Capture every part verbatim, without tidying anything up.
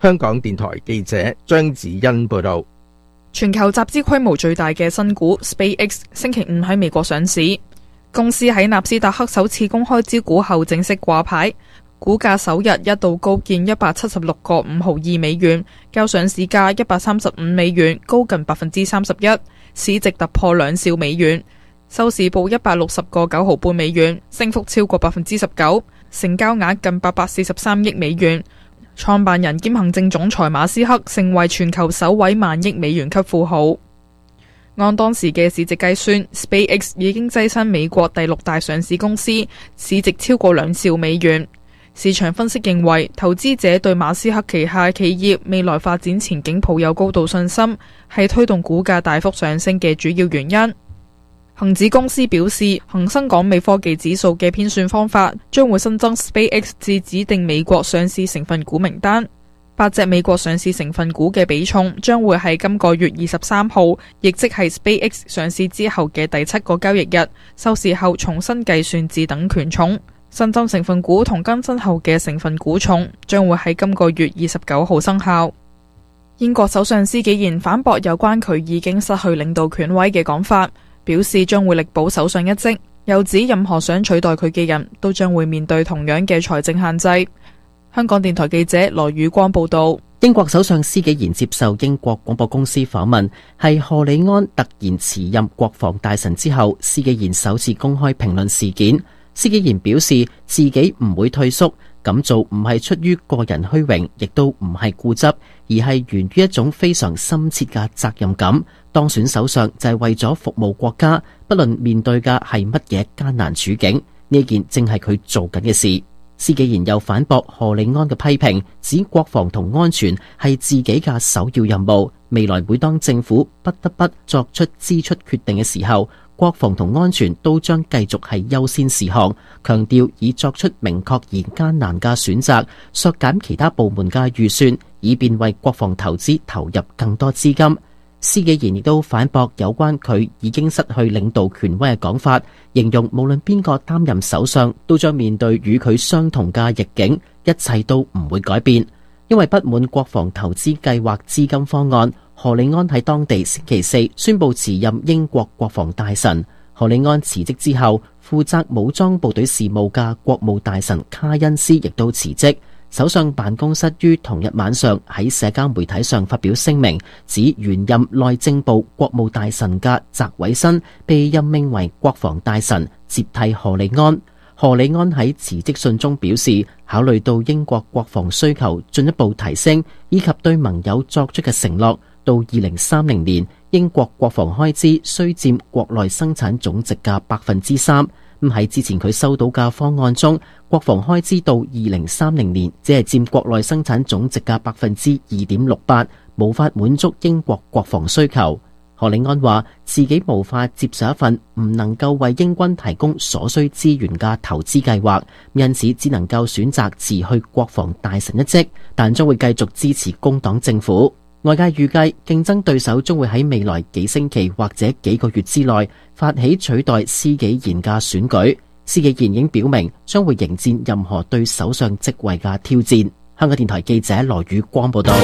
香港電台記者張子欣報道。 全球集資規模最大嘅新股 SpaceX 星期五喺美國上市，公司喺納斯達克首次公開招股後正式掛牌，股價首日一度高見一百七十六個五毫二美元，較上市價一百三十五美元高近百分之三十一，市值突破兩兆美元，收市報一百六十個九毫半美元，升幅超過百分之十九，成交額近八百四十三億美元。創辦人兼行政總裁馬斯克成為全球首位萬億美元級富豪。按當時嘅市值計算， SpaceX 已經躋身美國第六大上市公司，市值超過兩兆美元。市場分析認為，投資者對馬斯克旗下企業未來發展前景抱有高度信心，係推動股價大幅上升嘅主要原因。恒指公司表示，恒生港美科技指數嘅編算方法將會新增 SpaceX 至指定美國上市成分股名單。八隻美國上市成分股嘅比重將會喺今個月二十三號，亦即係 SpaceX 上市之後嘅第七個交易日收市後重新計算至等權重。新增成分股同更新後嘅成分股重將會喺今個月二十九號生效。英國首相施紀賢反駁有關佢已經失去領導權威嘅講法，表示將會力保首相一職，又指任何想取代佢嘅人都將會面對同樣嘅財政限制。香港電台記者羅宇光報道。 英國首相施紀賢接受英國廣播公司訪問，係賀里安突然辭任國防大臣之後，施紀賢首次公開評論事件。施紀賢表示自己唔會退縮，咁做唔係出於個人虛榮，亦都唔係固執，而係源於一種非常深切嘅責任感。當選首相就係為咗服務國家，不論面對嘅係乜嘢艱難處境，呢件正係佢做緊嘅事。施紀賢又反駁賀里安嘅批評，指國防同安全係自己嘅首要任務，未來每當政府不得不作出支出決定嘅時候，國防同安全都將繼續係優先事項，強調已作出明確而艱難嘅選擇，削減其他部門嘅預算，以便為國防投資投入更多資金。施紀賢亦都反駁有關佢已經失去領導權威嘅講法，形容無論邊個擔任首相，都將面對與佢相同嘅逆境，一切都唔會改變。因為不滿國防投資計劃資金方案，賀里安喺當地星期四宣布辭任英國國防大臣。賀里安辭職之後，負責武裝部隊事務嘅國務大臣卡恩斯亦都辭職。首相辦公室於同日晚上喺社交媒體上發表聲明，指原任內政部國務大臣嘅澤偉新被任命為國防大臣，接替賀里安。賀里安喺辭職信中表示，考慮到英國國防需求進一步提升，以及對盟友作出嘅承諾，到二零三零年英國國防開支須佔國內生產總值嘅百分之三。咁喺之前佢收到嘅方案中，國防開支到二零三零年只係佔國內生產總值嘅百分之二點六八，無法滿足英國國防需求。賀里安話自己無法接受一份唔能夠為英軍提供所需資源嘅投資計劃，因此只能夠選擇辭去國防大臣一職，但將會繼續支持工黨政府。外界預計競爭對手將會喺未來幾星期或者幾個月之內發起取代施紀賢嘅選舉。施紀賢已經表明將會迎戰任何對首相職位嘅挑戰。香港電台記者羅宇光報道。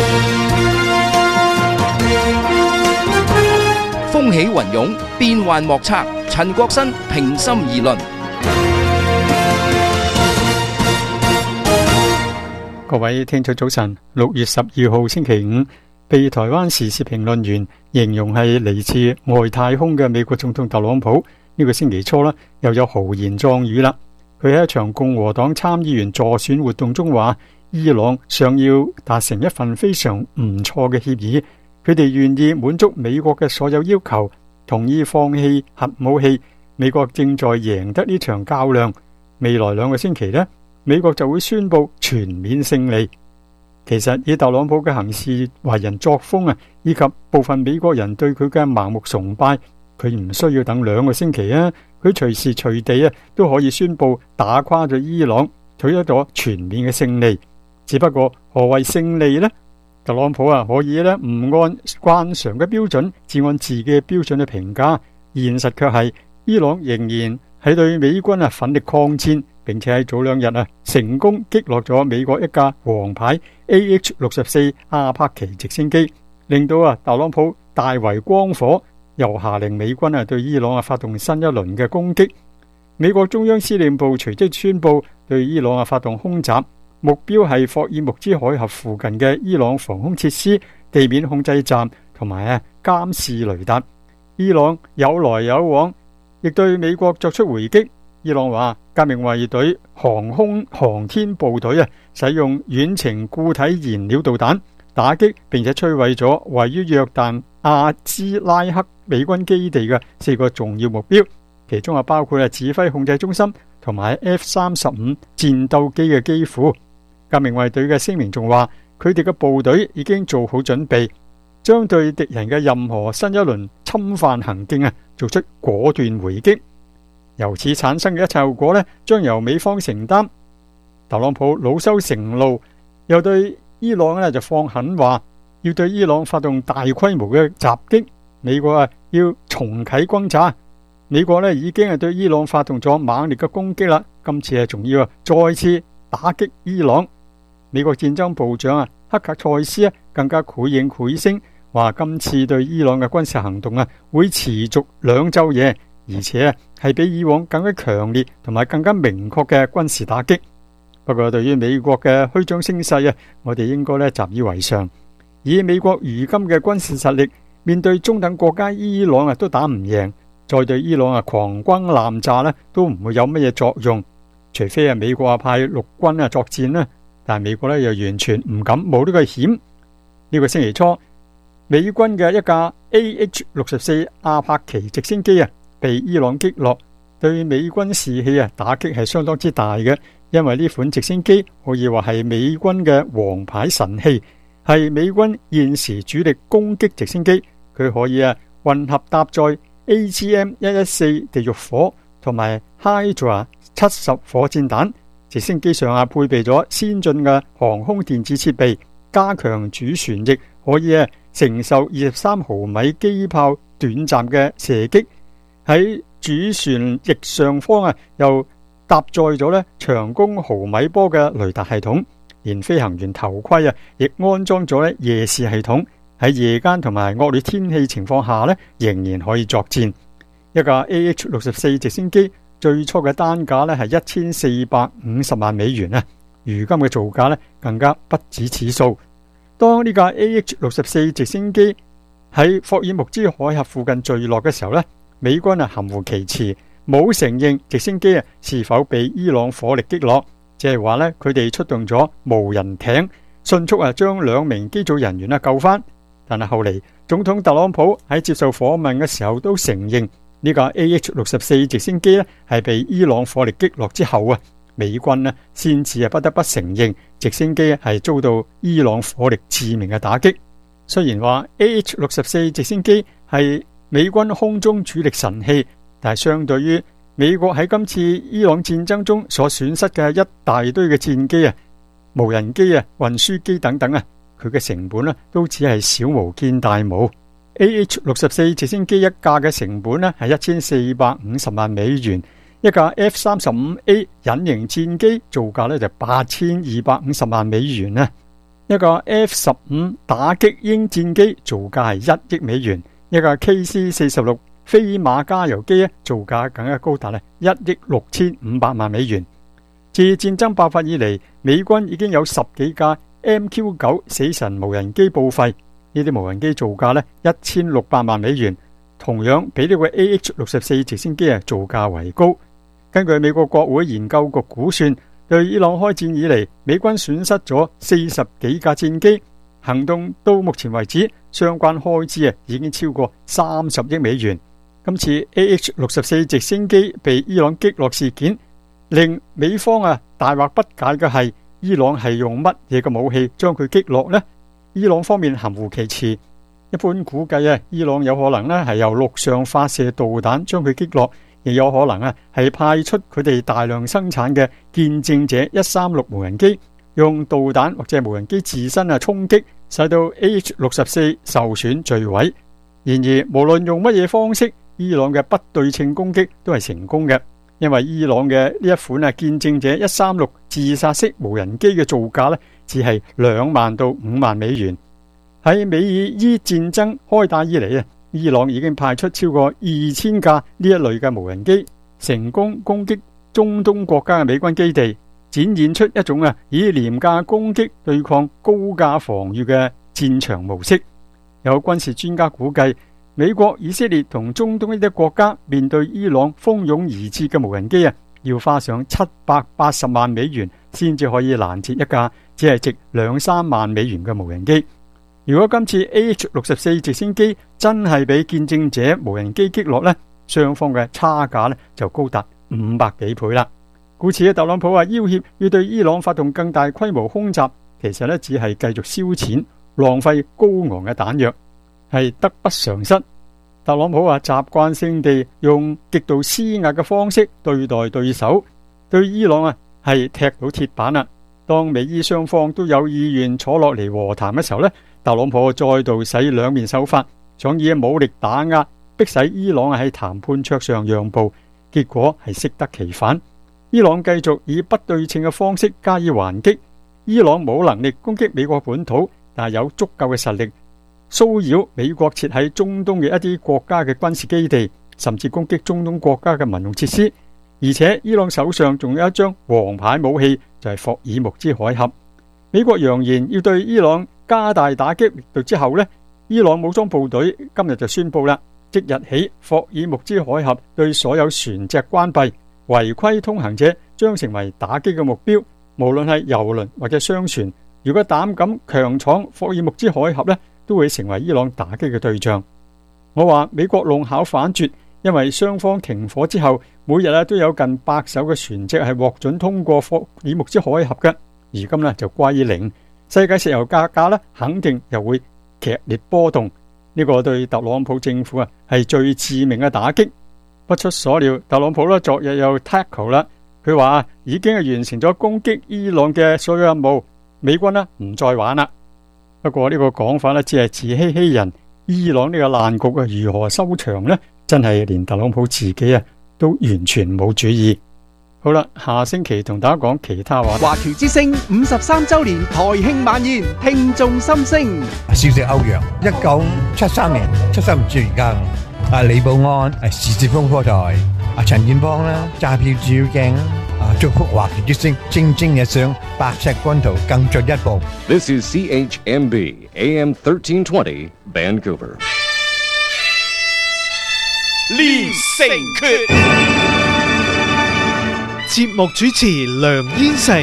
風起雲湧，變幻莫測。陳國新平心而論。 各位聽眾早晨，六月十二號星期五，被台灣時事評論員形容係嚟自外太空嘅美國總統特朗普，呢個星期初啦，又有豪言壯語啦。佢喺一場共和黨參議員助選活動中話，伊朗想要達成一份非常唔錯嘅協議，佢哋願意滿足美國嘅所有要求，同意放棄核武器。美國正在贏得呢場較量，未來兩個星期呢，美國就會宣布全面勝利。其實以特朗普嘅行事為人作風啊，以及部分美國人對佢嘅盲目崇拜，佢唔需要等兩個星期啊，佢隨時隨地啊都可以宣布打垮咗伊朗，取得咗全面嘅勝利。只不過何謂勝利呢？特朗普啊可以呢唔按慣常嘅標準，只按自己嘅標準去評價，現實卻係伊朗仍然係對美軍啊奮力抗戰， 並且喺早兩日啊成功擊落咗美國一架王牌 A H 六十四阿帕奇直升機，令到啊特朗普大為光火，又下令美軍啊對伊朗啊發動新一輪嘅攻擊。美國中央司令部隨即宣布對伊朗啊發動空襲，目標係霍爾木茲海峽附近嘅伊朗防空設施、地面控制站同埋啊監視雷達。伊朗有來有往，亦對美國作出回擊。伊朗話革命衛隊航空航天部隊啊，使用遠程固體燃料導彈打擊並且摧毀咗位於約旦阿茲拉克美軍基地嘅四個重要目標，其中啊包括啊指揮控制中心同埋 F 三十五戰鬥機嘅機庫。革命衛隊嘅聲明仲話，佢哋嘅部隊已經做好準備，將對敵人嘅任何新一輪侵犯行徑啊做出果斷回擊。由此產生嘅一切後果呢，將由美方承擔。特朗普惱羞成怒，又對伊朗呢就放狠話，要對伊朗發動大規模嘅襲擊。美國啊要重啟轟炸。美國呢已經係對伊朗發動咗猛烈嘅攻擊啦，今次係仲要啊再次打擊伊朗。美國戰爭部長啊克格塞斯啊更加繪影繪聲，話今次對伊朗嘅軍事行動啊會持續兩晝夜，而且啊係比以往更加強烈同埋更加明確嘅軍事打擊。不過對於美國嘅虛張聲勢啊，我哋應該咧習以為常。以美國如今嘅軍事實力，面對中等國家伊朗啊都打唔贏，再對伊朗啊狂轟濫炸呢都唔會有乜嘢作用。除非係美國啊派陸軍啊作戰啦，但係美國咧又完全唔敢冒呢個險。呢個星期初，美軍嘅一架 A H 六十四阿帕奇直升機啊被伊朗擊落，對美軍士氣啊打擊係相當之大嘅。因為呢款直升機可以話係美軍嘅王牌神器，係美軍現時主力攻擊直升機。佢可以啊混合搭載 A G M 一一四地獄火同埋 Hydra 七十火箭彈。直升機上啊配備咗先進嘅航空電子設備，加強主旋翼，可以啊承受二十三毫米機炮短暫嘅射擊。喺主旋翼上方啊又搭載咗咧長弓毫米波嘅雷達系統，連飛行員頭盔啊亦安裝咗咧夜視系統，喺夜間同埋惡劣天氣情況下咧仍然可以作戰。一架 A H 六十四直升機最初嘅單價咧係一千四百五十萬美元啊，如今嘅造價咧更加不止此數。當呢架 A H 六十四直升機喺霍爾木茲海峽附近墜落嘅時候咧，美軍啊含糊其辭，冇承認直升機啊是否被伊朗火力擊落，即係話咧佢哋出動咗無人艇，迅速啊將兩名機組人員啊救翻。但係後嚟總統特朗普喺接受訪問嘅時候都承認，呢架 A H 六十四直升機咧係被伊朗火力擊落之後啊，美軍咧先至啊不得不承認直升機係遭到伊朗火力致命嘅打擊。雖然話 A H 六十四直升機係美軍空中主力神器，但係相對於美國喺今次伊朗戰爭中所損失嘅一大堆嘅戰機啊、無人機啊、運輸機等等啊，佢嘅成本咧都只係小巫見大巫。A H 六十四直升機一架嘅成本咧係一千四百五十萬美元，一架 F 三十五 A 隱形戰機造價咧就八千二百五十萬美元啊，一架 F 十五打擊鷹戰機造價係一億美元，一架 K C 四十六飛馬加油機咧造價更加高達咧一億六千五百萬美元。自戰爭爆發以嚟，美軍已經有十幾架 M Q 九死神無人機報廢。呢啲無人機造價咧一千六百萬美元，同樣比呢個 A H 六十四直升機啊造價為高。根據美國國會研究局估算，對伊朗開戰以嚟，美軍損失咗四十幾架戰機，行動到目前為止，相關開支啊已經超過三十億美元。今次 A H 六十四直升機被伊朗擊落事件，令美方啊大惑不解嘅係，伊朗係用乜嘢嘅武器將佢擊落呢？伊朗方面含糊其辭，一般估計啊，伊朗有可能咧係由陸上發射導彈將佢擊落，亦有可能啊係派出佢哋大量生產嘅見證者一三六無人機，用導彈或者無人機自身啊衝擊，使到 A H 六十四受損墜毀。然而無論用乜嘢方式，伊朗嘅不對稱攻擊都係成功嘅。 因為伊朗嘅呢一款啊見證者一三六自殺式無人機嘅造價呢，只係兩萬到五萬美元。喺美伊戰爭開打以嚟啊，伊朗已經派出超過二千架呢一類嘅無人機，成功攻擊中東國家嘅美軍基地，展現出一種啊以廉價攻擊對抗高價防禦嘅戰場模式。有軍事專家估計，美國、以色列同中東一啲國家面對伊朗蜂擁而至嘅無人機啊，要花上七百八十萬美元先至可以攔截一架只係值兩三萬美元嘅無人機。如果今次 A H 六十四直升機真係俾見證者無人機擊落呢，雙方嘅差價呢就高達五百幾倍啦。故此，特朗普話要挾要對伊朗發動更大規模空襲，其實呢只係繼續燒錢，浪費高昂嘅彈藥，係得不償失。特朗普話習慣性地用極度施壓嘅方式對待對手，對伊朗啊係踢到鐵板啦。當美伊雙方都有意願坐落嚟和談嘅時候呢，特朗普再度使兩面手法，想以武力打壓，迫使伊朗喺談判桌上讓步，結果係適得其反。伊朗繼續以不對稱嘅方式加以還擊。伊朗冇能力攻擊美國本土，但係有足夠嘅實力騷擾美國設喺中東嘅一啲國家嘅軍事基地，甚至攻擊中東國家嘅民用設施。而且伊朗手上仲有一張王牌武器，就係霍爾木茲海峽。美國揚言要對伊朗加大打擊力度之後呢，伊朗武裝部隊今日就宣布啦，即日起霍爾木茲海峽對所有船隻關閉，違規通行者將成為打擊嘅目標，無論係郵輪或者商船，如果膽敢強闖霍爾木茲海峽呢，都會成為伊朗打擊嘅對象。我話美國弄巧反拙，因為雙方停火之後，每日啊都有近百艘嘅船隻係獲准通過霍爾木茲海峽嘅，而今呢就歸零，世界石油價格呢肯定又會劇烈波動。呢個對特朗普政府啊係最致命嘅打擊。不出所料，特朗普呢昨日又 tackle 啦，佢話已經係完成咗攻擊伊朗嘅所有任務，美軍呢唔再玩啦。不過呢個講法呢只係自欺欺人，伊朗呢個爛局啊如何收場呢？真係連特朗普自己啊都完全冇主意。好啦，下星期同大家講其他話。 華僑之聲五十三周年台慶晚宴，聽眾心聲。 少隻歐陽，一九七三年出生唔住而家。啊，李寶安，誒，時捷風波台，啊，陳建邦啦，揸票照鏡啦，啊，祝福華僑之聲蒸蒸日上，白石軍圖更進一步。 This is C H M B A M thirteen twenty Vancouver。 連城訣，節目主持梁燕成。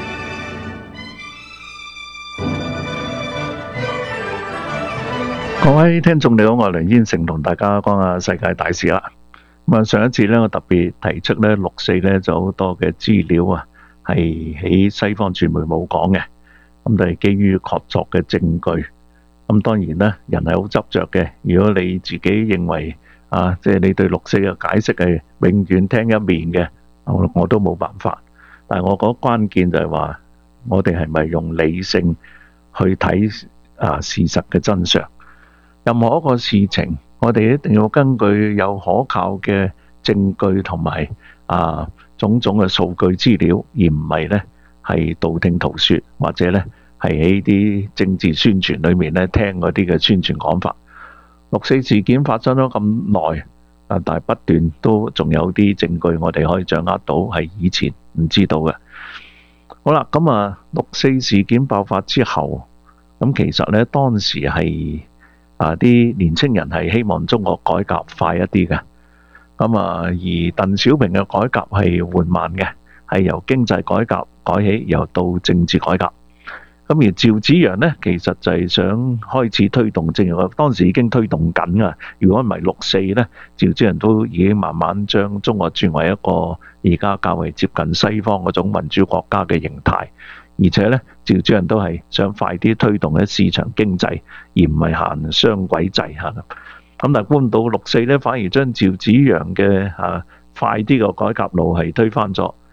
各位聽眾你好，我係梁燕成，同大家講下世界大事啦。咁啊，上一次咧，我特別提出咧六四咧就好多嘅資料啊，係喺西方傳媒冇講嘅，咁就係基於確鑿嘅證據。咁當然咧，人係好執着嘅。如果你自己認為啊，即係你對六四嘅解釋係永遠聽一面嘅，我我都冇辦法。但係我覺得關鍵就係話，我哋係咪用理性去睇啊事實嘅真相？任何一個事情，我哋一定要根據有可靠嘅證據同埋啊種種嘅數據資料，而唔係呢係道聽途說，或者呢係喺啲政治宣傳裏面呢聽嗰啲嘅宣傳講法。六四事件發生咗咁耐，但係不斷都仲有啲證據我哋可以掌握到，係以前唔知道嘅。好啦，咁啊六四事件爆發之後，咁其實呢當時係啊！啲年青人係希望中國改革快一啲嘅，咁啊，而鄧小平嘅改革係緩慢嘅，係由經濟改革改起，又到政治改革。咁而趙紫陽呢，其實就係想開始推動政治，當時已經推動緊噶。如果唔係六四呢，趙紫陽都已經慢慢將中國轉為一個而家較為接近西方嗰種民主國家嘅形態。而且咧，趙紫陽都係想快啲推動咧市場經濟，而唔係行雙軌制嚇。咁但係官到六四咧，反而將趙紫陽嘅嚇快啲個改革路係推翻咗。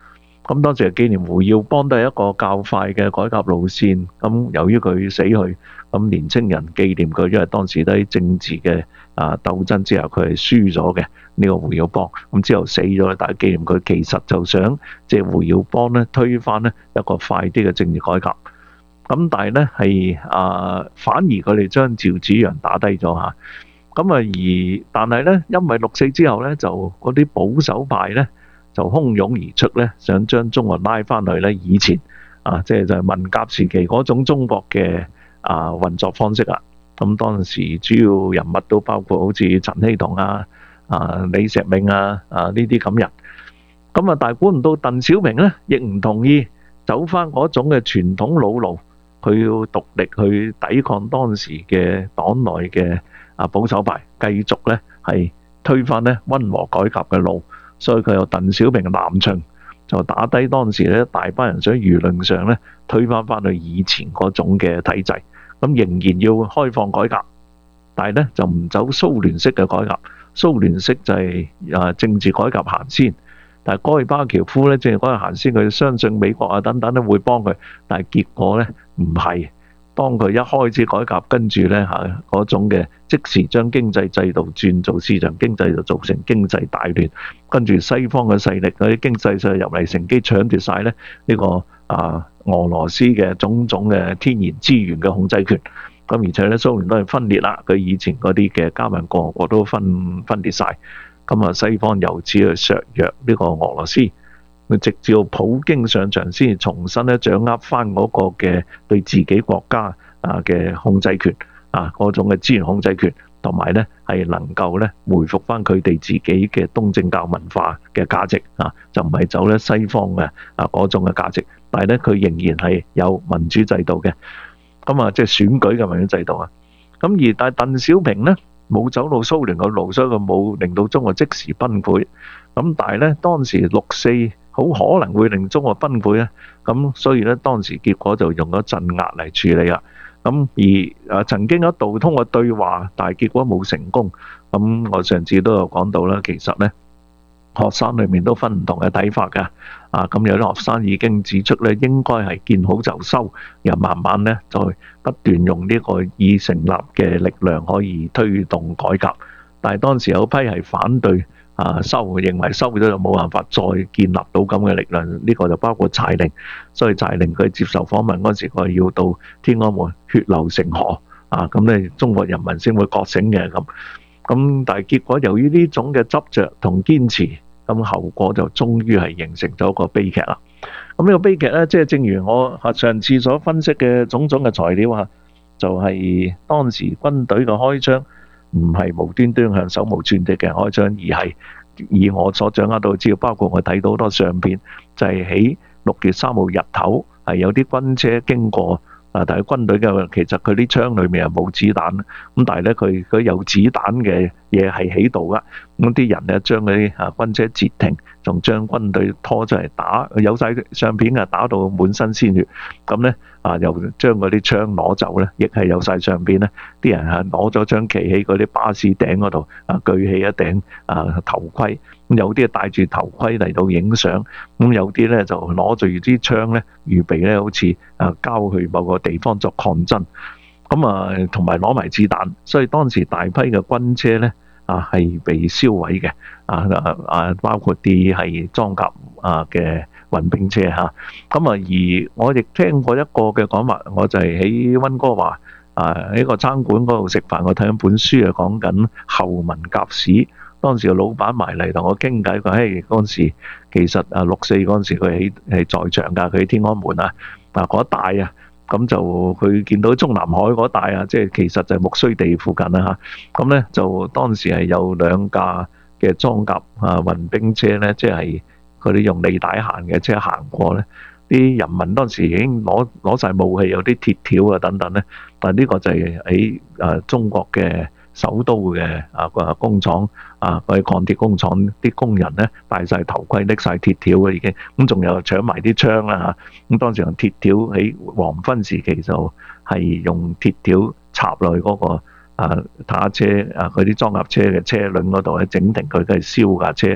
咁當時係紀念胡耀邦都係一個較快嘅改革路線。咁由於佢死去，咁年青人紀念佢，因為當時都喺政治嘅啊鬥爭之下，佢係輸咗嘅呢個胡耀邦。咁之後死咗，大家紀念佢，其實就想借胡耀邦咧推翻咧一個快啲嘅政治改革。咁但係咧係啊，反而佢哋將趙紫陽打低咗嚇。咁啊而但係咧，因為六四之後咧，就嗰啲保守派咧就洶湧而出咧，想將中國拉翻去咧以前啊，即係就係文革時期嗰種中國嘅啊運作方式啦。咁當時主要人物都包括好似陳希同啊、啊李石銘啊、啊呢啲咁人。咁啊，但係估唔到鄧小平咧，亦唔同意走翻嗰種嘅傳統老路，佢要獨立去抵抗當時嘅黨內嘅啊保守派，繼續咧係推翻咧溫和改革嘅路。所以佢有鄧小平嘅南巡，就打低當時咧大班人想輿論上咧推翻翻去以前嗰種嘅體制。咁仍然要開放改革，但係咧就唔走蘇聯式嘅改革。蘇聯式就係啊政治改革行先，但係戈爾巴喬夫咧政治改革行先，佢相信美國啊等等咧會幫佢，但係結果咧唔係。當佢一開始改革，跟住咧嚇嗰種嘅即時將經濟制度轉做市場經濟，就造成經濟大亂。跟住西方嘅勢力嗰啲經濟勢力入嚟乘機搶奪晒咧呢個啊俄羅斯嘅種種嘅天然資源嘅控制權。咁而且咧蘇聯都係分裂啦，佢以前嗰啲嘅加盟共和國都分分裂晒。咁啊西方由此去削弱呢個俄羅斯。直至到普京上場先重新咧掌握翻嗰個嘅對自己國家啊嘅控制權啊嗰種嘅資源控制權，同埋咧係能夠咧回復翻佢哋自己嘅東正教文化嘅價值啊，就唔係走咧西方嘅啊嗰種嘅價值，但係咧佢仍然係有民主制度嘅，咁啊即係選舉嘅民主制度啊。咁而但係鄧小平咧冇走到蘇聯嘅路，所以佢冇令到中國即時崩潰。咁但係咧當時六四好可能會令中國崩潰咧，咁所以咧當時結果就用咗鎮壓嚟處理啦。咁而啊曾經一度通過對話，但係結果冇成功。咁我上次都有講到啦，其實咧學生裏面都分唔同嘅睇法㗎。啊咁有啲學生已經指出咧，應該係見好就收，又慢慢咧再不斷用呢個已成立嘅力量可以推動改革。但係當時有批係反對。啊收，認為收咗就冇辦法再建立到咁嘅力量，呢、這個就包括柴玲，所以柴玲佢接受訪問嗰時，佢要到天安門血流成河啊，咁咧中國人民先會覺醒嘅咁。咁但係結果由於呢種嘅執着同堅持，咁後果就終於係形成咗個悲劇啦。咁呢個悲劇咧，即係正如我上次所分析嘅種種嘅材料啊，就係、是、當時軍隊嘅開槍。唔係無端端向手無寸鐵嘅開槍，而係以我所掌握到嘅資料，包括我睇到好多相片，就係喺六月三號日頭係有啲軍車經過啊，但係軍隊嘅其實佢啲槍裏面係冇子彈，咁但係咧佢佢有子彈嘅嘢係喺度噶，咁啲人咧將嗰啲啊軍車截停，仲將軍隊拖出嚟打，有晒相片啊，打到滿身鮮血，咁咧。啊！又將嗰啲槍攞走咧，亦係有晒相片咧。啲人係攞咗槍企喺嗰啲巴士頂嗰度，啊舉起一頂啊頭盔。咁有啲係戴住頭盔嚟到影相，咁有啲咧就攞住啲槍咧，預備咧好似啊交去某個地方作抗爭。咁啊，同埋攞埋子彈，所以當時大批嘅軍車咧啊係被燒毀嘅。啊啊啊！包括啲係裝甲啊嘅。運兵車嚇，咁啊而我亦聽過一個嘅講法，我就係喺溫哥華啊喺個餐館嗰度食飯，我睇緊本書啊講緊後文革史。當時個老闆埋嚟同我傾偈，佢嘿嗰陣時其實啊六四嗰陣時佢喺係在場㗎，佢喺天安門啊嗱嗰一帶啊，咁就佢見到中南海嗰帶啊，即係其實就係木樨地附近啦嚇。咁咧就當時係有兩架嘅裝甲啊運兵車咧，即係。佢哋用履帶行嘅車行過咧，啲人民當時已經攞攞曬武器，有啲鐵條啊等等咧。但係呢個就係喺誒中國嘅首都嘅啊個工廠啊，嗰啲鋼鐵工廠啲工人咧戴曬頭盔，拎曬鐵條嘅已經，咁仲有搶埋啲槍啦嚇。咁當時用鐵條喺黃昏時期就係用鐵條插落去嗰個啊坦克車啊嗰啲裝甲車嘅車輪嗰度咧，整停佢，跟住燒架車。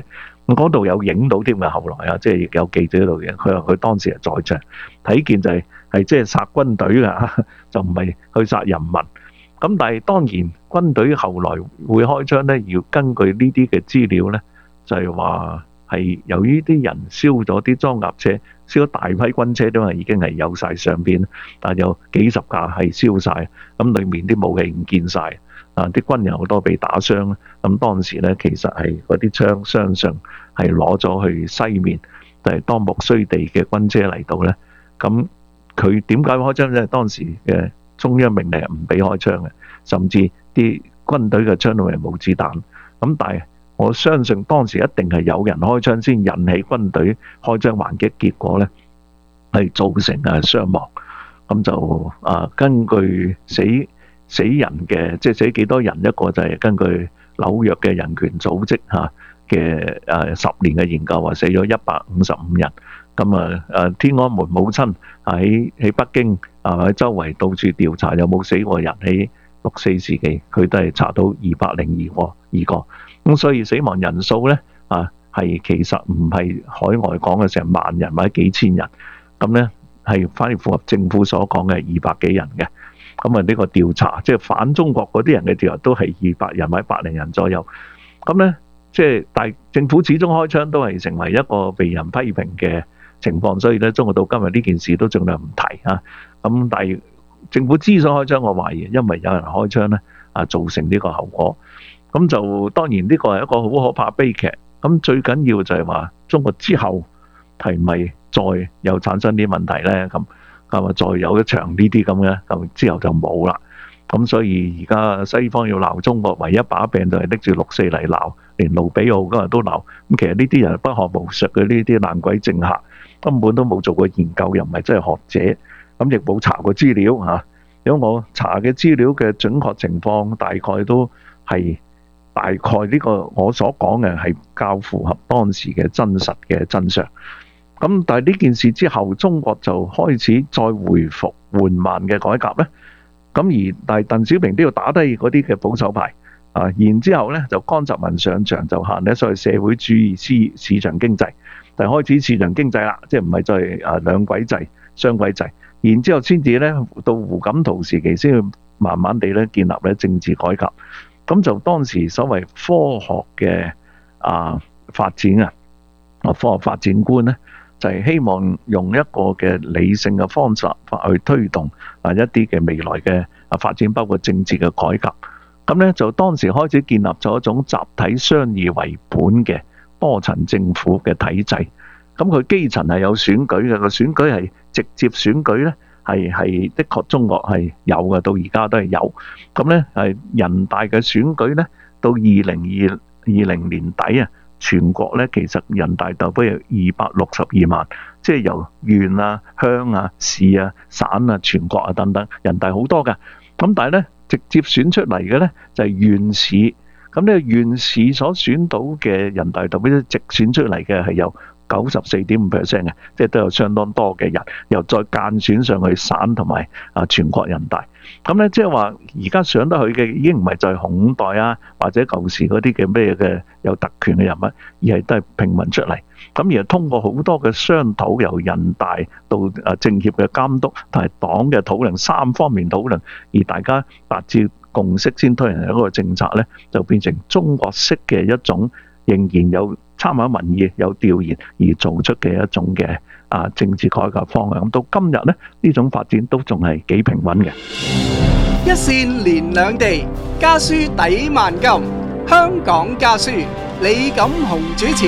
嗰度有影到添嘅，後來啊，即係亦有記者喺度嘅。佢話佢當時係在場睇見就係係即係殺軍隊㗎，就唔係去殺人民。咁但係當然軍隊後來會開槍咧，要根據呢啲嘅資料咧，就係話係由於啲人燒咗啲裝甲車，燒咗大批軍車，因為已經係有晒相片，但係有幾十架係燒晒，咁裡面啲武器唔見晒。啊！啲軍人好多被打傷，咁當時咧其實係嗰啲槍相信係攞咗去西面，但係當木須地嘅軍車嚟到咧，咁佢點解開槍咧？當時嘅中央命令係唔俾開槍嘅，甚至啲軍隊嘅槍度係冇子彈。咁但係我相信當時一定係有人開槍先引起軍隊開槍還擊，結果咧係造成啊傷亡。咁就啊根據死。死人嘅即係死幾多人，一個就係根據紐約嘅人權組織嚇嘅誒十年嘅研究話死咗一百五十五人。咁啊誒天安門母親喺喺北京啊喺周圍到處調查有冇死過人，喺六四時期佢都係查到二百零二個二個。咁所以死亡人數咧啊係其實唔係海外講嘅成萬人或者幾千人，咁咧係反而符合政府所講嘅二百幾人嘅。咁啊，呢個調查即係反中國嗰啲人嘅調查都係二百人或者百零人左右。咁咧，即係但係政府始終開槍都係成為一個被人批評嘅情況，所以咧，中國到今日呢件事都盡量唔提啊。咁但係政府之所以開槍，我懷疑因為有人開槍咧啊，造成呢個後果。咁就當然呢個係一個好可怕悲劇。咁最緊要就係話中國之後係咪再又產生啲問題咧？咁咁啊，再有一場呢啲咁嘅，咁之後就冇啦。咁所以而家西方要鬧中國，唯一把柄就係拎住六四嚟鬧，連盧比奧今日都鬧。咁其實呢啲人不學無術嘅呢啲爛鬼政客，根本都冇做過研究，又唔係真係學者，咁亦冇查過資料嚇。因為我查嘅資料嘅準確情況，大概都係大概呢個我所講嘅係較符合當時嘅真實嘅真相。咁但係呢件事之後，中國就開始再回復緩慢嘅改革咧。咁而但係鄧小平都要打低嗰啲嘅保守派啊，然之後咧就江澤民上場就行咧所謂社會主義市市場經濟，但係開始市場經濟啦，即係唔係再係啊兩軌制、雙軌制，然之後先至咧到胡錦濤時期先去慢慢地咧建立咧政治改革。咁就當時所謂科學嘅啊發展啊，啊科學發展觀咧。就係希望用一個嘅理性嘅方式去推動啊一啲嘅未來嘅啊發展，包括政治嘅改革。咁咧就當時開始建立咗一種集體商議為本嘅多層政府嘅體制。咁佢基層係有選舉嘅，個選舉係直接選舉咧，係係的確中國係有嘅，到而家都係有。咁咧係人大嘅選舉咧，到二零二二零年底啊。全國咧，其實人大代表有二百六十二萬，即係由縣啊、鄉啊、市啊、省啊、全國啊等等，人大好多㗎。咁但係咧，直接選出嚟嘅咧就係縣市。咁呢個縣市所選到嘅人大代表，直選出嚟嘅係有九十四點五 percent 嘅，即係都有相當多嘅人，又再間選上去省同埋啊全國人大。咁咧即係話，而家上得去嘅已經唔係就係紅代啊，或者舊時嗰啲嘅咩嘅有特權嘅人物，而係都係平民出嚟。咁而係通過好多嘅商討，由人大到啊政協嘅監督同埋黨嘅討論，三方面討論，而大家達至共識先推行一個政策咧，就變成中國式嘅一種仍然有參考民意、有調研而做出嘅一種嘅啊政治改革方向。咁到今日咧，呢種發展都仲係幾平穩嘅。 一線連兩地，家書抵萬金。香港家書，李錦雄主持。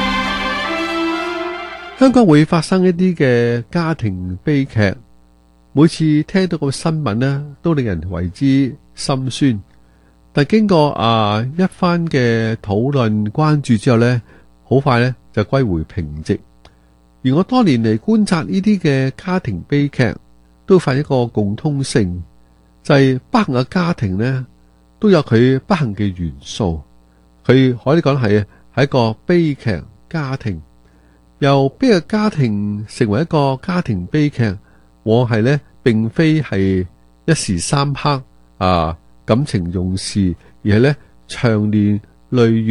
香港會發生一啲嘅家庭悲劇，每次聽到個新聞呢，都令人為之心酸。但經過啊一番嘅討論關注之後呢，好快呢就歸回平靜。而我多年嚟觀察呢啲嘅家庭悲劇，都發現一個共通性，就係不幸嘅家庭呢都有佢不幸嘅元素。佢可以講係係一個悲劇家庭，由悲劇家庭成為一個家庭悲劇，往往係呢並非係一時三刻啊感情用事，而係呢長年累月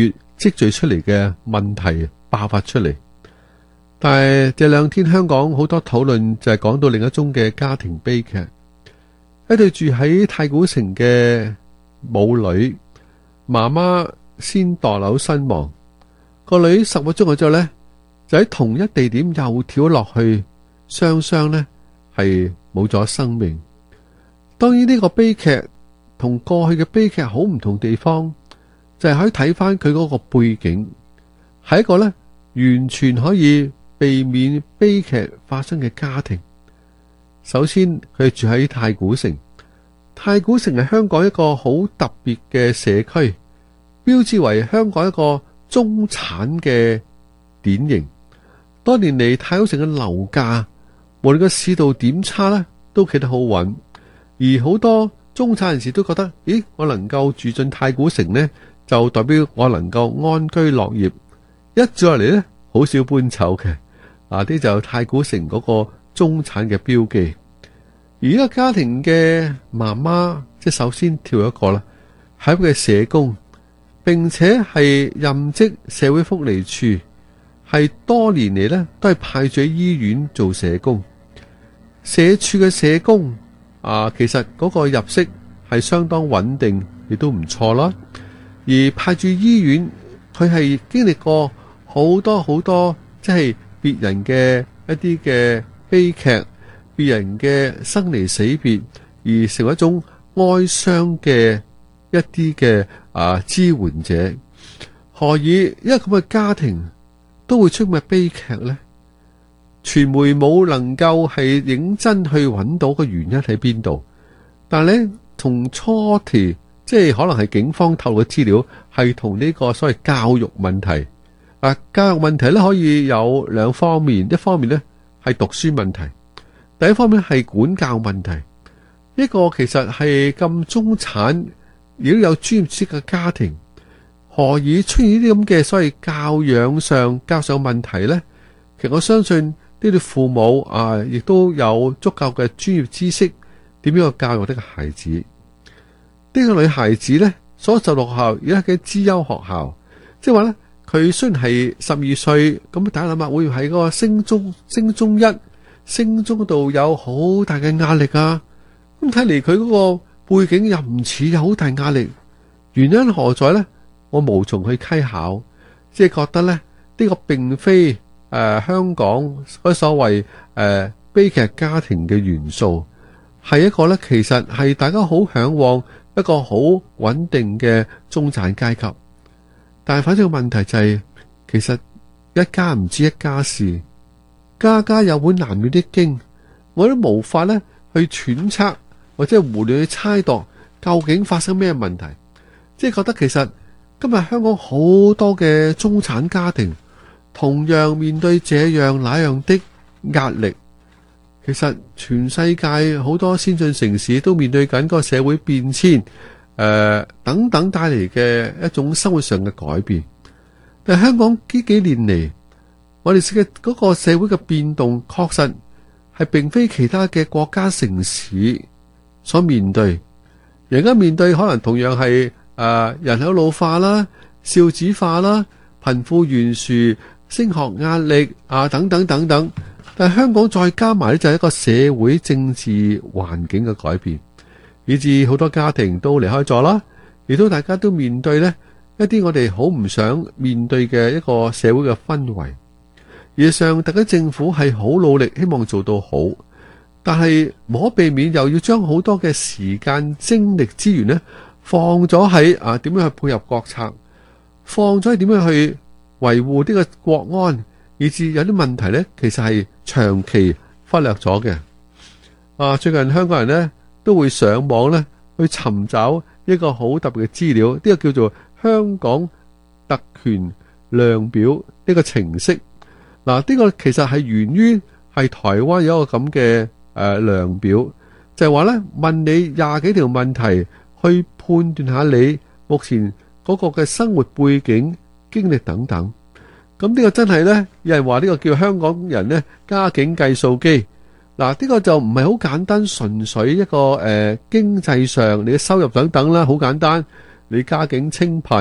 積聚出嚟嘅問題爆發出嚟。但係這兩天香港好多討論就係講到另一宗嘅家庭悲劇，一對住喺太古城嘅母女，媽媽先墮樓身亡，個女十個鐘之後呢，就喺同一地點又跳落去，雙雙呢係冇咗生命。當然呢個悲劇同過去嘅悲劇好唔同地方，就係可以睇翻佢嗰個背景，係一個呢完全可以避免悲劇發生嘅家庭。首先佢住喺太古城，太古城係香港一個好特別嘅社區，標誌為香港一個中產嘅典型。多年嚟太古城嘅樓價無論個市道點差呢，都企得好穩，而好多中產人士都覺得，咦，我能夠住進太古城呢，就代表我能夠安居樂業。一住落嚟呢，好少搬走嘅。啊！啲就太古城嗰個中產嘅標記，而呢個家庭嘅媽媽，即係首先跳一個啦，係一個社工，並且係任職社會福利處，係多年嚟呢都係派駐喺醫院做社工。社署嘅社工啊，其實嗰個入息係相當穩定，亦都唔錯啦。而派駐醫院，佢係經歷過好多好多，即係別人嘅一啲嘅悲劇，別人嘅生離死別，而成為一種哀傷嘅一啲嘅啊支援者。何以一個咁嘅家庭都會出咁嘅悲劇呢？傳媒冇能夠係認真去揾到個原因喺邊度，但係咧從初期即係可能係警方透露嘅資料，係同呢個所謂教育問題。啊，教育問題咧可以有兩方面，一方面咧係讀書問題，第一方面係管教問題。一個其實係咁中產，亦都有專業知識嘅家庭，何以出現呢啲咁嘅所謂教養上加上問題呢？其實我相信呢啲父母啊，亦都有足夠嘅專業知識，點樣去教育呢個孩子。呢個女孩子呢，所受到學校而家嘅資優學校，即係話呢。佢雖然係十二歲，咁大家諗下會喺嗰個升中、升中一、升中度有好大嘅壓力啊！咁睇嚟佢嗰個背景又唔似有好大壓力，原因何在呢？我無從去稽考，即係覺得咧呢、呢個並非誒、呃、香港嗰所謂誒、呃、悲劇家庭嘅元素，係一個咧其實係大家好向往一個好穩定嘅中產階級。但係反正個問題就係、是，其實一家唔知一家事，家家有本難念的經，我都無法咧去揣測或者係胡亂去猜度究竟發生咩問題。即係覺得其實今日香港好多嘅中產家庭同樣面對這樣那樣的壓力。其實全世界好多先進城市都面對緊個社會變遷。誒、呃，等等帶嚟嘅一種生活上嘅改變，但係香港呢幾年嚟，我哋嘅嗰個社會嘅變動，確實係並非其他嘅國家城市所面對。而家面對可能同樣係誒、呃、人口老化啦、少子化啦、貧富懸殊、升學壓力啊等等等等。但係香港再加埋咧，就係一個社會政治環境嘅改變。以致好多家庭都離開咗啦，亦都大家都面對呢一啲我哋好唔想面對嘅一個社會嘅氛圍。而上特區政府係好努力，希望做到好，但係無可避免又要將好多嘅時間、精力、資源呢放咗喺啊點樣去配合國策，放咗喺點樣去維護呢個國安，以致有啲問題呢其實係長期忽略咗嘅。啊，最近香港人呢都會上網咧去尋找一個好特別嘅資料，呢、這個叫做香港特權量表呢個程式。嗱，呢個其實係源於係台灣有一個咁嘅誒量表，就係話咧問你廿幾條問題，去判斷下你目前嗰個嘅生活背景、經歷等等。咁呢個真係咧，有人話呢個叫香港人咧家境計數機。嗱，呢個就唔係好簡單，純粹一個誒、呃、經濟上你嘅收入等等啦，好簡單。你家境清貧，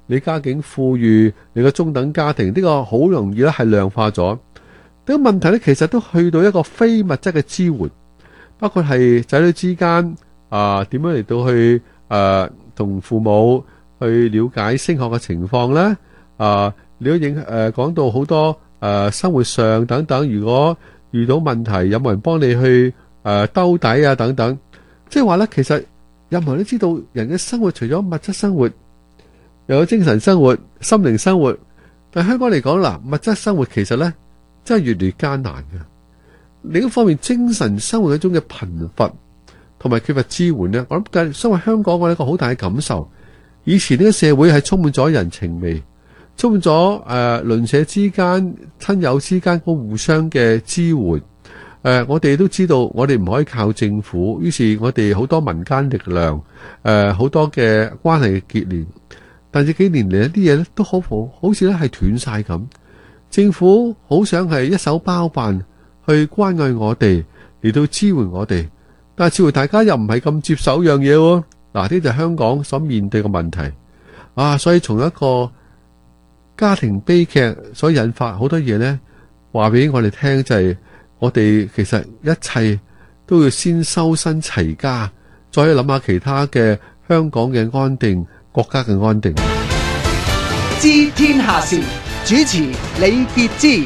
你家境富裕，你個中等家庭，呢個好容易咧係量化咗。呢個問題咧，其實都去到一個非物質嘅支援，包括係仔女之間啊，點樣嚟到去誒同父母去了解升學嘅情況咧啊，你都影誒講到好多誒生活上等等，如果遇到問題，有冇人幫你去誒兜底啊等等，即係話咧，其實任何人都知道，人嘅生活除咗物質生活，又有精神生活、心靈生活。但香港嚟講嗱，物質生活其實咧真係越嚟越艱難嘅。另一方面，精神生活一種嘅貧乏同埋缺乏支援咧，我諗嘅身為香港我有一個好大嘅感受。以前呢個社會係充滿咗人情味，充滿咗誒鄰舍之間、親友之間個互相嘅支援。誒、呃，我哋都知道，我哋唔可以靠政府，於是我哋好多民間力量，誒、呃，好多嘅關係嘅結連。但這幾年嚟一啲嘢咧都好好，好似咧係斷晒咁。政府好想係一手包辦去關愛我哋，嚟到支援我哋，但係似乎大家又唔係咁接受樣嘢喎。嗱，呢就係香港所面對嘅問題啊！所以從一個家庭悲劇所引發好多嘢咧，話俾我哋聽就係我哋其實一切都要先修身齊家，再去諗下其他嘅香港嘅安定。國家嘅安定。 知天下事，主持李傑之。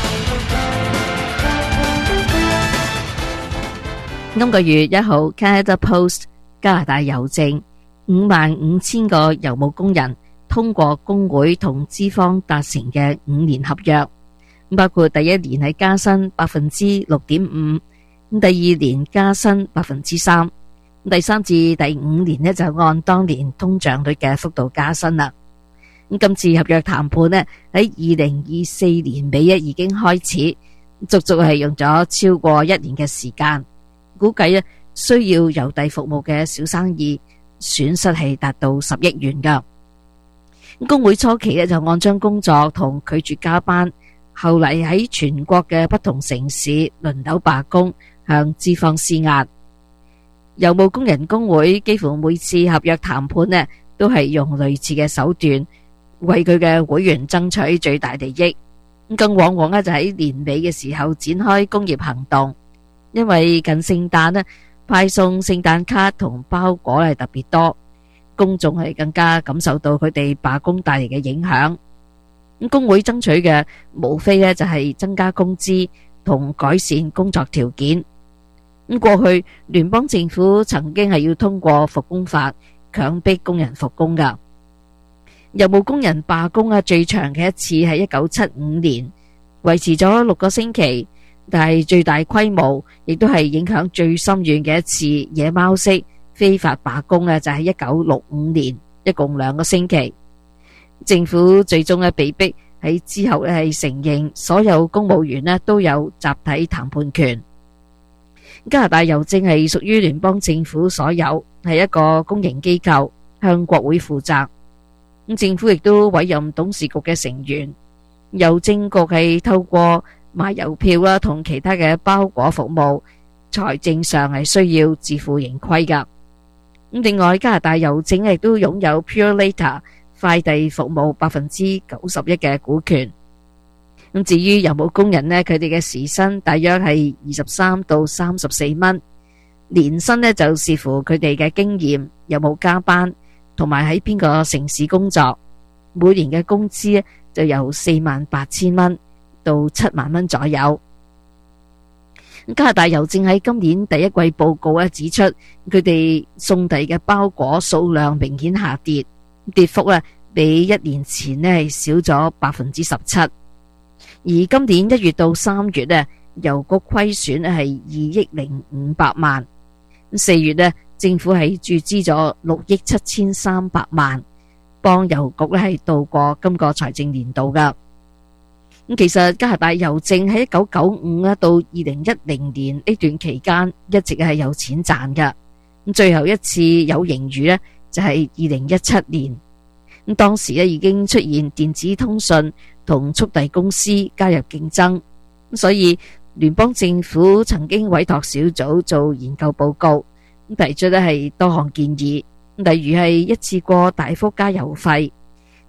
今個月一號 Canada Post 加拿大郵政五萬五千個郵務工人通過工會同資方達成嘅五年合約，包括第一年係加薪百分之六點五，第二年加薪百分之三。第三至第五年呢，就按當年通脹率嘅幅度加薪啦。咁今次合約談判呢，喺二零二四年尾啊已經開始，足足係用咗超過一年嘅時間。估計啊需要郵遞服務嘅小生意損失係達到十億元噶。工會初期呢，就按章工作同拒絕加班，後嚟喺全國嘅不同城市輪流罷工，向資方施壓。郵務工人工會幾乎每次合約談判呢，都係用類似嘅手段，為佢嘅會員爭取最大利益。更往往呢，就喺年尾嘅時候展開工業行動，因為近聖誕呢，派送聖誕卡同包裹係特別多，公眾係更加感受到佢哋罷工帶嚟嘅影響。咁工會爭取嘅無非呢，就係增加工資同改善工作條件。咁過去聯邦政府曾經係要通過復工法強迫工人復工噶。郵務工人罷工啊，最長嘅一次係一九七五年，維持咗六個星期，但係最大規模亦都係影響最深遠嘅一次野貓式非法罷工啊，就係一九六五年，一共兩個星期。政府最終咧被逼喺之後咧係承認所有公務員咧都有集體談判權。加拿大郵政係屬於聯邦政府所有，係一個公營機構，向國會負責。咁政府亦都委任董事局嘅成員。郵政局係透過賣郵票啦，同其他嘅包裹服務，財政上係需要自負盈虧噶。咁另外，加拿大郵政亦都擁有 Purolator 快遞服務百分之九十一嘅股權。咁至於郵務工人呢，佢哋嘅時薪大約係二十三到三十四蚊，年薪呢就視乎佢哋嘅經驗，有冇加班，同埋喺邊個城市工作。每年嘅工資就由四萬八千蚊到七萬蚊左右。加拿大郵政喺今年第一季報告咧指出，佢哋送遞嘅包裹數量明顯下跌，跌幅咧比一年前呢係少咗百分之十七。而今年一月到三月呢，郵局虧損係二億零五百萬。四月呢，政府係注資咗六億七千三百萬，幫郵局咧係度過今個財政年度噶。咁其實加拿大郵政喺一九九五咧到二零一零年呢段期間一直係有錢賺噶。咁最後一次有盈餘呢，就係二零一七年。咁當時咧已經出現電子通訊同速遞公司加入競爭，所以聯邦政府曾經委託小組做研究報告，提出咧係多項建議，例如係一次過大幅加郵費，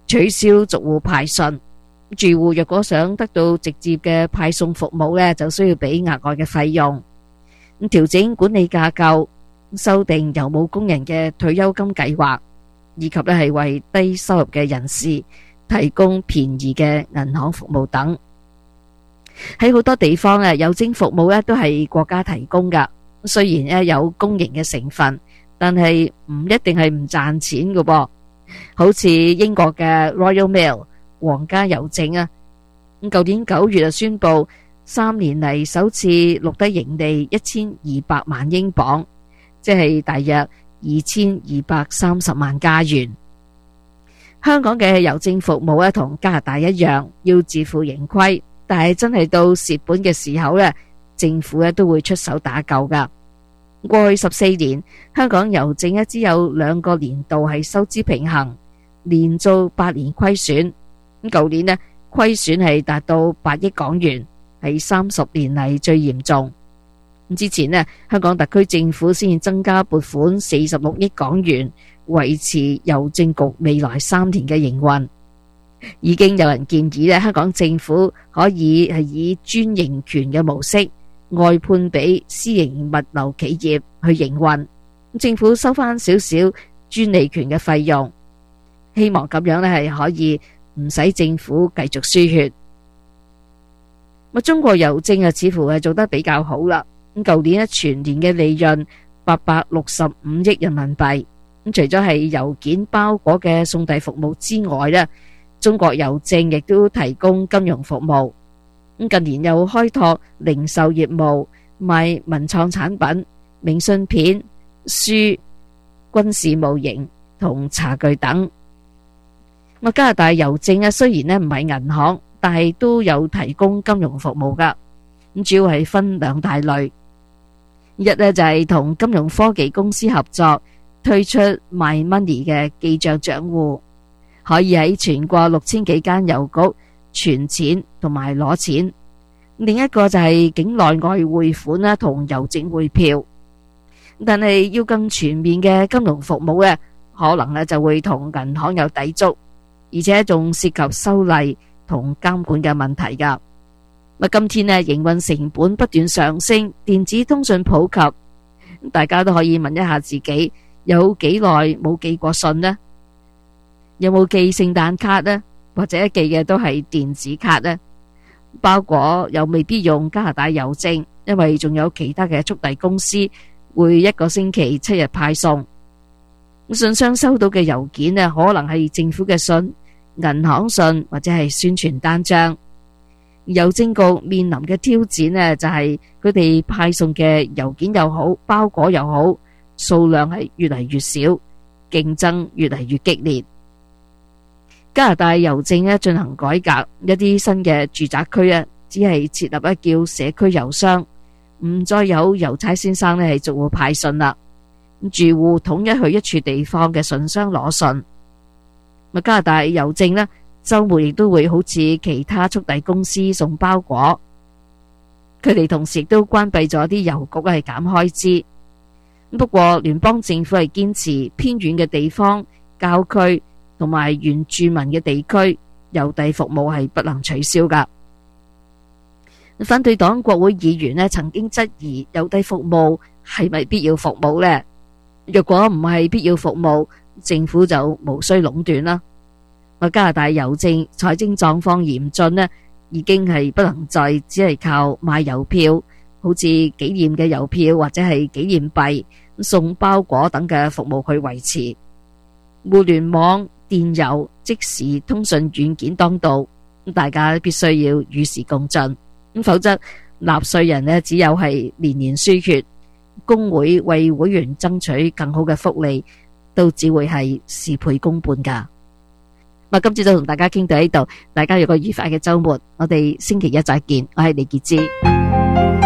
取消逐戶派信。住戶若果想得到直接嘅派送服務呢，就需要俾額外嘅費用。咁調整管理架構，修訂郵務工人嘅退休金計劃，以及呢係為低收入嘅人士提供便宜嘅銀行服務等。喺好多地方呢，郵政服務呢都係國家提供噶，雖然呢有公營嘅成分，但係唔一定係唔賺錢噶噃。好似英國嘅 Royal Mail 皇家郵政啊，咁舊年九月就宣布三年嚟首次錄得盈利一千二百萬英鎊，即係大約二千二百三十萬加元。香港嘅郵政服務咧同加拿大一樣要自負盈虧，但係真係到蝕本嘅時候咧，政府咧都會出手打救噶。過去十四年，香港郵政咧只有兩個年度係收支平衡，連做八年虧損。咁舊年呢，虧損係達到八億港元，係三十年嚟最嚴重。咁之前呢，香港特區政府先增加撥款四十六億港元，維持郵政局未來三年嘅營運。已經有人建議咧，香港政府可以係以專營權嘅模式外判俾私營物流企業去營運，政府收翻少少專利權嘅費用，希望咁樣咧係可以唔使政府繼續輸血。咁中國郵政啊，似乎係做得比較好啦。咁舊年咧全年嘅利潤八百六十五億人民幣。咁除咗係郵件包裹嘅送遞服務之外咧，中國郵政亦都提供金融服務。咁近年又開拓零售業務，賣文創產品、明信片、書、軍事模型同茶具等。咁加拿大郵政啊，雖然咧唔係銀行，但係都有提供金融服務噶。咁主要係分兩大類，一咧就係同金融科技公司合作，推出 MyMoney 嘅記賬賬戶，可以喺全國六千幾間郵局存錢同埋攞錢。另一個就係境內外匯款啦，同郵政匯票。但係要更全面嘅金融服務咧，可能咧就會同銀行有抵觸，而且仲涉及修例同監管嘅問題噶。咁今天咧營運成本不斷上升，電子通訊普及，大家都可以問一下自己，有幾耐冇寄過信呢？有冇寄聖誕卡呢？或者寄嘅都係電子卡呢？包裹又未必用加拿大郵政，因為仲有其他嘅速遞公司會一個星期七日派送。信箱收到嘅郵件呢，可能係政府嘅信、銀行信或者係宣傳單張。郵政局面臨嘅挑戰呢，就係佢哋派送嘅郵件又好，包裹又好，數量係越嚟越少，競爭越嚟越激烈。加拿大郵政咧進行改革，一啲新嘅住宅區啊，只係設立一叫社區郵箱，唔再有郵差先生咧係逐戶派信啦。住戶統一去一處地方嘅信箱攞信。咁加拿大郵政咧周末亦都會好似其他速遞公司送包裹，佢哋同時亦都關閉咗啲郵局係減開支。不過聯邦政府係堅持偏遠嘅地方、郊區同埋原住民嘅地區郵遞服務係不能取消噶。反對黨國會議員咧曾經質疑郵遞服務係咪必要服務呢？若果唔係必要服務，政府就無需壟斷啦。加拿大郵政財政狀況嚴峻呢，已經係不能再只係靠賣郵票，好似紀念嘅郵票或者係紀念幣、送包裹等嘅服務去維持。互聯網、電郵、即時通訊軟件當道，大家必須要與時共進，否則納稅人呢只有係年年輸血，工會為會員爭取更好嘅福利，都只會係事倍功半噶。咁今次就同大家傾到呢度，大家有個愉快嘅周末，我哋星期一再見，我係李潔芝。